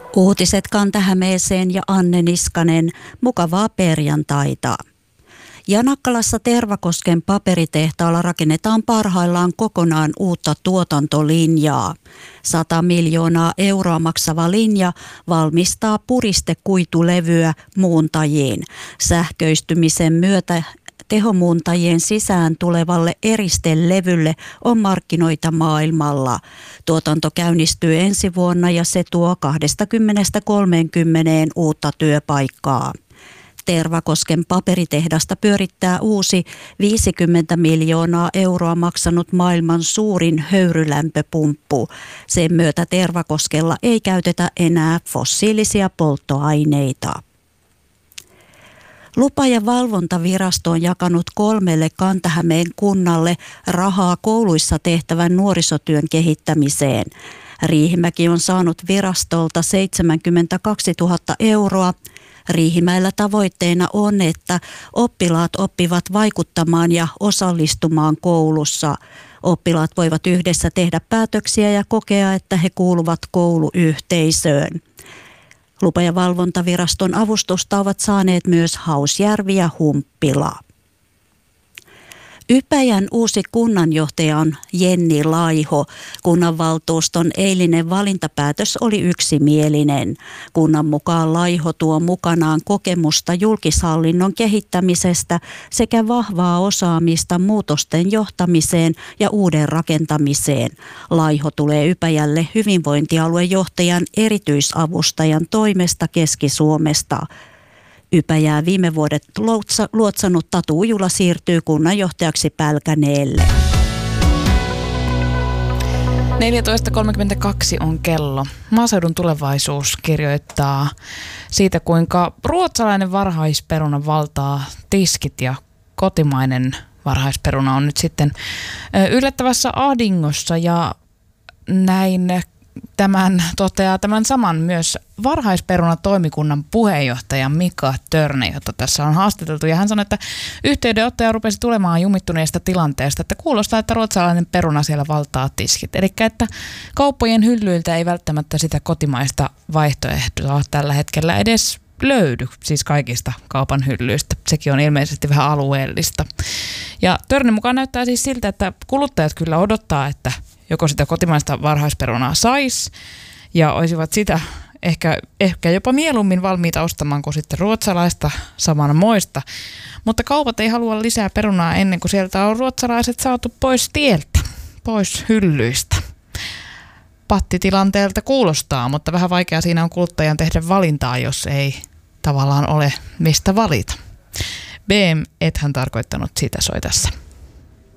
Uutiset Kanta-Hämeeseen ja Anne Niskanen. Mukavaa perjantaita. Janakkalassa Tervakosken paperitehtaalla rakennetaan parhaillaan kokonaan uutta tuotantolinjaa. 100 miljoonaa euroa maksava linja valmistaa puristekuitulevyä muuntajiin. Sähköistymisen myötä tehomuuntajien sisään tulevalle eristelevylle on markkinoita maailmalla. Tuotanto käynnistyy ensi vuonna ja se tuo 20-30 uutta työpaikkaa. Tervakosken paperitehdasta pyörittää uusi 50 miljoonaa euroa maksanut maailman suurin höyrylämpöpumppu. Sen myötä Tervakoskella ei käytetä enää fossiilisia polttoaineita. Lupa- ja valvontavirasto on jakanut 3 Kanta-Hämeen kunnalle rahaa kouluissa tehtävän nuorisotyön kehittämiseen. Riihimäki on saanut virastolta 72 000 euroa. Riihimäellä tavoitteena on, että oppilaat oppivat vaikuttamaan ja osallistumaan koulussa. Oppilaat voivat yhdessä tehdä päätöksiä ja kokea, että he kuuluvat kouluyhteisöön. Lupa- ja valvontaviraston avustusta ovat saaneet myös Hausjärvi ja Humppila. Ypäjän uusi kunnanjohtaja on Jenni Laiho. Kunnanvaltuuston eilinen valintapäätös oli yksimielinen. Kunnan mukaan Laiho tuo mukanaan kokemusta julkishallinnon kehittämisestä sekä vahvaa osaamista muutosten johtamiseen ja uuden rakentamiseen. Laiho tulee Ypäjälle hyvinvointialuejohtajan erityisavustajan toimesta Keski-Suomesta. Ypäjää viime vuodet luotsannut Tatu Ujula siirtyy kunnanjohtajaksi Pälkäneelle. 14.32 on kello. Maaseudun tulevaisuus kirjoittaa siitä, kuinka ruotsalainen varhaisperuna valtaa tiskit ja kotimainen varhaisperuna on nyt sitten yllättävässä ahdingossa ja näin tämän saman myös varhaisperunatoimikunnan puheenjohtaja Mika Törne, jota tässä on haastateltu. Ja hän sanoi, että yhteydenottaja rupesi tulemaan jumittuneesta tilanteesta, että kuulostaa, että ruotsalainen peruna siellä valtaa tiskit. Eli että kauppojen hyllyiltä ei välttämättä sitä kotimaista vaihtoehtoa tällä hetkellä edes löydy, siis kaikista kaupan hyllyistä. Sekin on ilmeisesti vähän alueellista. Ja Törnen mukaan näyttää siis siltä, että kuluttajat kyllä odottaa, että joko sitä kotimaista varhaisperunaa saisi ja olisivat sitä ehkä jopa mieluummin valmiita ostamaan kuin sitten ruotsalaista samanmoista. Mutta kaupat ei halua lisää perunaa ennen kuin sieltä on ruotsalaiset saatu pois tieltä, pois hyllyistä. Pattitilanteelta kuulostaa, mutta vähän vaikea siinä on kuluttajan tehdä valintaa, jos ei tavallaan ole mistä valita. BM, ethän tarkoittanut sitä, soi tässä.